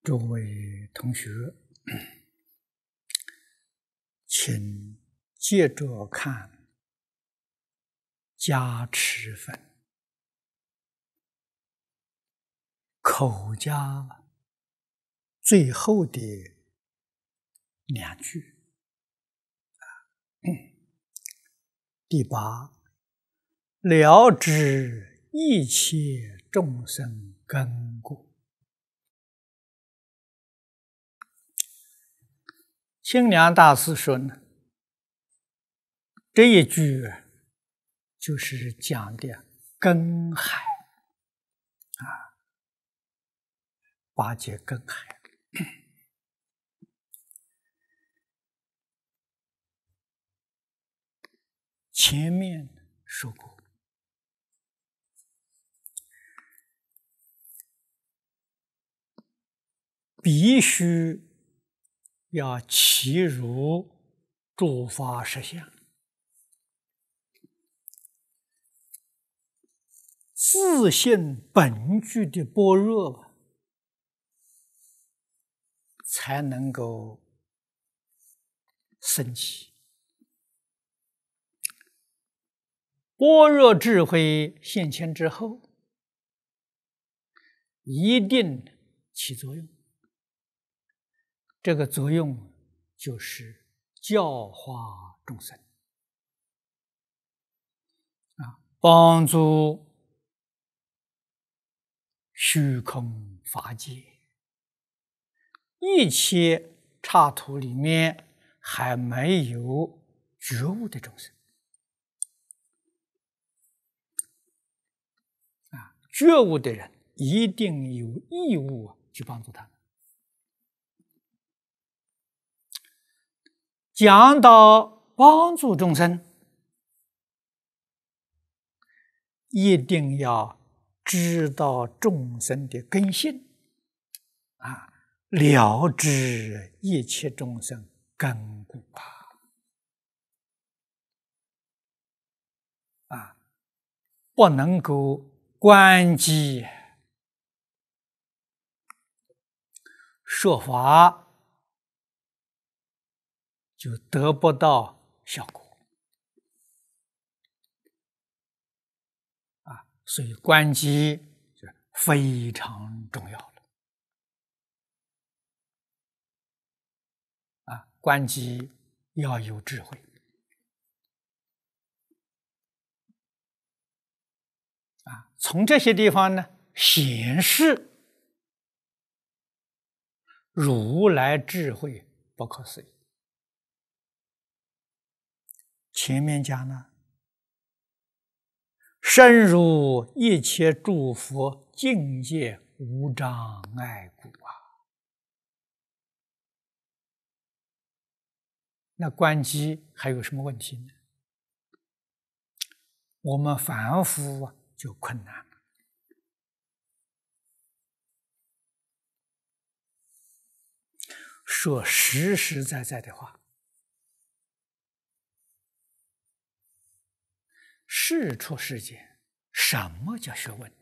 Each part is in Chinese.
诸位同学，请接着看加持分口家最后的两句。第八，了知一切众生根故。清凉大师说呢，这一句就是讲的根海八界根海。前面说过，必须要契入诸法实相，自性本具的般若才能够升起。般若智慧现前之后，一定起作用。这个作用就是教化众生帮助虚空法界一切刹土里面还没有觉悟的众生觉悟的人一定有义务去帮助他们。讲到帮助众生，一定要知道众生的根性了知一切众生根故不能够关机说法就得不到效果所以关机就非常重要了关机要有智慧从这些地方呢显示如来智慧不可思议。前面讲了，深入一切诸佛境界无障碍故那关机还有什么问题呢？我们凡夫就困难了。说实实在在的话，世出世间，什么叫学问？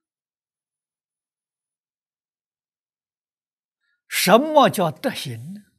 什么叫德行呢？